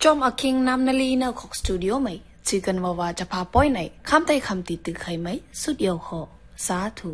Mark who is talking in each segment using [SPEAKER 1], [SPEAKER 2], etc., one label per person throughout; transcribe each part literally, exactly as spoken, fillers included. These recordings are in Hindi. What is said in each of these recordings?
[SPEAKER 1] Jom aking nam nali na kok studio mai chicken wawa chapa poi nai kham tai kham ti tu khai mai sut yo ho sa thu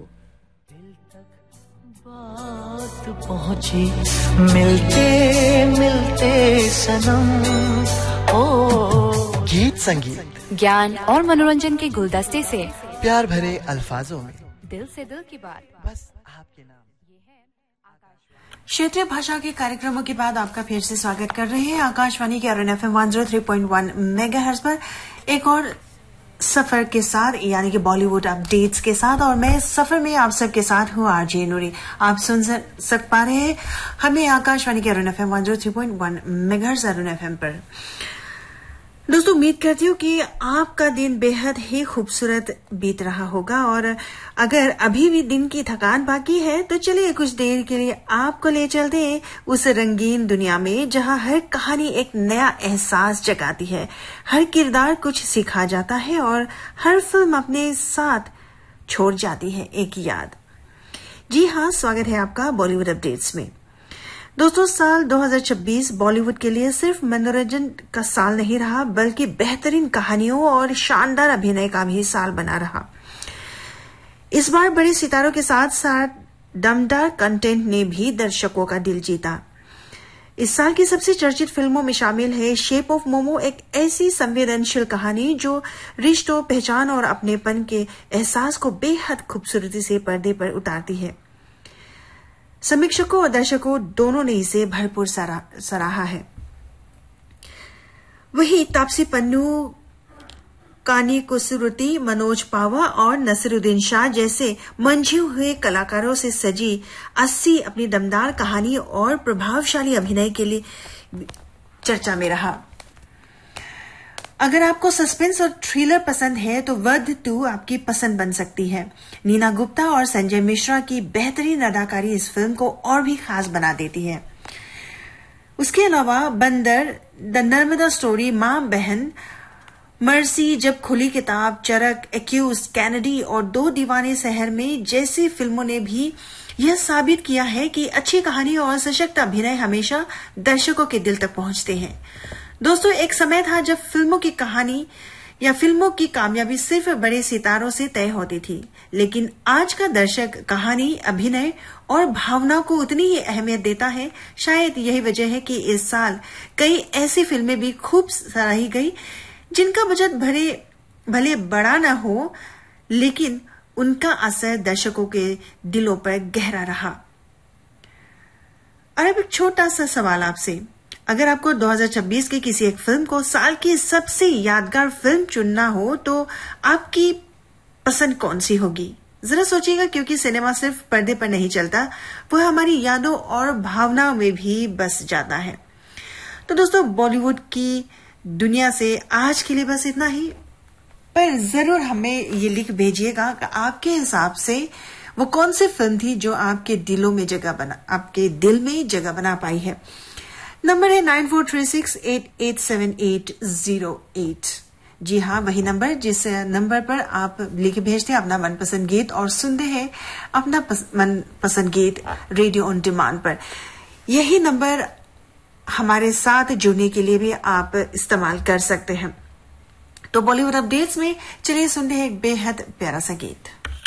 [SPEAKER 2] बात पहुंची मिलते मिलते सनम ओ
[SPEAKER 3] गीत संगीत
[SPEAKER 4] ज्ञान और मनोरंजन के गुलदस्ते से
[SPEAKER 3] प्यार भरे अल्फाजों में
[SPEAKER 4] दिल से दिल की बात
[SPEAKER 3] बस आपके नाम।
[SPEAKER 5] क्षेत्रीय भाषा के कार्यक्रमों के बाद आपका फिर से स्वागत कर रहे हैं आकाशवाणी के Arun F M one zero three point one megahertz पर एक और सफर के साथ यानी कि बॉलीवुड अपडेट्स के साथ। और मैं सफर में आप सबके साथ हूँ आरजे नूरी। आप सुन सक पा रहे हैं हमें आकाशवाणी के Arun F M one zero three point one megahertz Arun F M पर। दोस्तों उम्मीद करती हूँ कि आपका दिन बेहद ही खूबसूरत बीत रहा होगा और अगर अभी भी दिन की थकान बाकी है तो चलिए कुछ देर के लिए आपको ले चलते हैं उस रंगीन दुनिया में जहाँ हर कहानी एक नया एहसास जगाती है, हर किरदार कुछ सिखा जाता है और हर फिल्म अपने साथ छोड़ जाती है एक याद। जी हाँ, स्वागत है आपका बॉलीवुड अपडेट्स में। दोस्तों साल दो हज़ार छब्बीस बॉलीवुड के लिए सिर्फ मनोरंजन का साल नहीं रहा बल्कि बेहतरीन कहानियों और शानदार अभिनय का भी साल बना रहा। इस बार बड़े सितारों के साथ साथ दमदार कंटेंट ने भी दर्शकों का दिल जीता। इस साल की सबसे चर्चित फिल्मों में शामिल है शेप ऑफ मोमो, एक ऐसी संवेदनशील कहानी जो रिश्तों, पहचान और अपनेपन के एहसास को बेहद खूबसूरती से पर्दे पर उतारती है। समीक्षकों और दर्शकों दोनों ने इसे भरपूर सरा, सराहा है। वहीं तापसी पन्नू, कानी कुसरुती, मनोज पावा और नसीरुद्दीन शाह जैसे मंझे हुए कलाकारों से सजी अस्सी अपनी दमदार कहानी और प्रभावशाली अभिनय के लिए चर्चा में रहा। अगर आपको सस्पेंस और थ्रिलर पसंद है तो वध टू आपकी पसंद बन सकती है। नीना गुप्ता और संजय मिश्रा की बेहतरीन अदाकारी इस फिल्म को और भी खास बना देती है। उसके अलावा बंदर, द नर्मदा स्टोरी, मां बहन, मर्सी, जब खुली किताब, चरक, एक्यूज, कैनेडी और दो दीवाने शहर में जैसी फिल्मों ने भी यह साबित किया है कि अच्छी कहानी और सशक्त अभिनय हमेशा दर्शकों के दिल तक पहुंचते हैं। दोस्तों एक समय था जब फिल्मों की कहानी या फिल्मों की कामयाबी सिर्फ बड़े सितारों से तय होती थी, लेकिन आज का दर्शक कहानी, अभिनय और भावना को उतनी ही अहमियत देता है। शायद यही वजह है कि इस साल कई ऐसी फिल्में भी खूब सराही गई जिनका बजट भले भले बड़ा न हो, लेकिन उनका असर दर्शकों के दिलों पर गहरा रहा। और अब एक छोटा सा सवाल आपसे, अगर आपको दो हज़ार छब्बीस की किसी एक फिल्म को साल की सबसे यादगार फिल्म चुनना हो तो आपकी पसंद कौन सी होगी? जरा सोचिएगा, क्योंकि सिनेमा सिर्फ पर्दे पर नहीं चलता, वह हमारी यादों और भावनाओं में भी बस जाता है। तो दोस्तों बॉलीवुड की दुनिया से आज के लिए बस इतना ही, पर जरूर हमें ये लिख भेजिएगा कि आपके हिसाब से वो कौन सी फिल्म थी जो आपके दिलों में जगह बना आपके दिल में जगह बना पाई है। नंबर है nine four three six eight eight seven eight zero eight. जी हाँ, वही नंबर जिस नंबर पर आप लिख भेजते हैं अपना मनपसंद गीत और सुनते हैं अपना मनपसंद गीत रेडियो ऑन डिमांड पर। यही नंबर हमारे साथ जुड़ने के लिए भी आप इस्तेमाल कर सकते हैं। तो बॉलीवुड अपडेट्स में चलिए सुनते हैं एक बेहद प्यारा सा गीत।